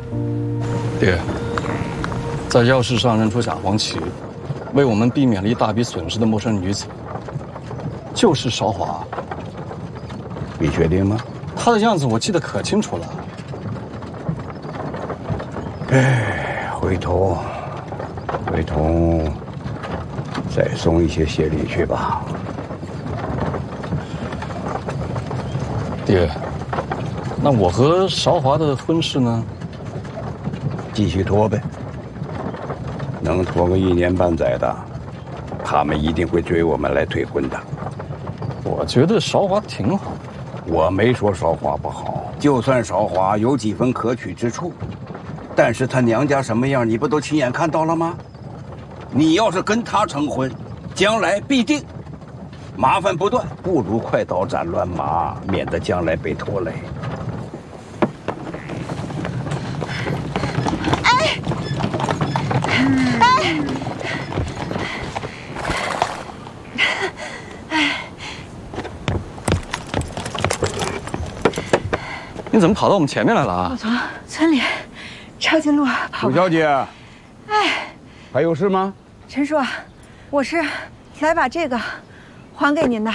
爹，在药市上认出假黄旗，为我们避免了一大笔损失的陌生女子，就是韶华。 你确定吗？ 她的样子我记得可清楚了。 哎，回头再送一些谢礼去吧。 爹，那我和韶华的婚事呢？ 继续拖呗，能拖个1年半载的，他们一定会追我们来退婚的。 我觉得韶华挺好。 我没说韶华不好，就算韶华有几分可取之处，但是她娘家什么样，你不都亲眼看到了吗？你要是跟她成婚，将来必定麻烦不断，不如快刀斩乱麻，免得将来被拖累。 你怎么跑到我们前面来了啊？ 我从村里抄近路跑。 楚小姐， 哎， 还有事吗？ 陈叔，我是来把这个还给您的。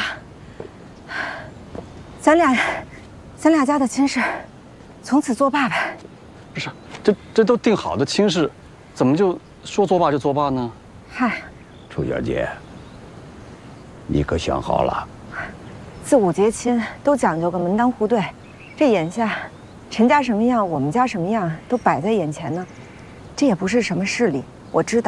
咱俩家的亲事，从此作罢呗。 不是，这都定好的亲事，怎么就说作罢就作罢呢？ 嗨， 楚小姐，你可想好了？ 自古结亲都讲究个门当户对，这眼下陈家什么样，我们家什么样，都摆在眼前呢。这也不是什么势力，我知道。